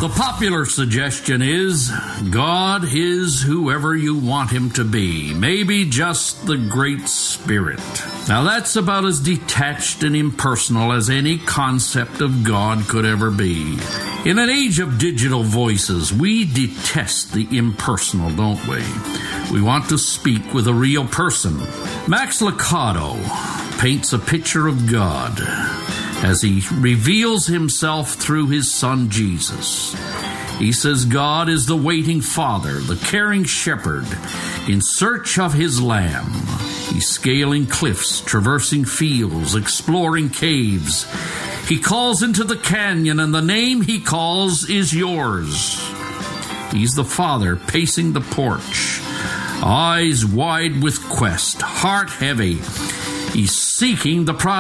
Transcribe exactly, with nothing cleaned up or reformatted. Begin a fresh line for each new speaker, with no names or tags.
the popular suggestion is God is whoever you want him to be, maybe just the Great Spirit. Now that's about as detached and impersonal as any concept of God could ever be. In an age of digital voices, we detest the impersonal, don't we? We want to speak with a real person. Max Lucado paints a picture of God as he reveals himself through his son Jesus. He says God is the waiting Father, the caring shepherd, in search of his lamb. He's scaling cliffs, traversing fields, exploring caves. He calls into the canyon, and the name he calls is yours. He's the Father pacing the porch, eyes wide with quest, heart heavy. He's seeking the prize.